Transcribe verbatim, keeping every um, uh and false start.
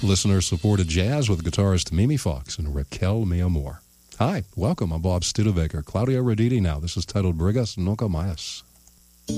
Listener-supported jazz with guitarist Mimi Fox and Raquel Millamor. Hi, welcome. I'm Bob Studebaker. Claudio Roditi now. This is titled Brigas Nunca Más.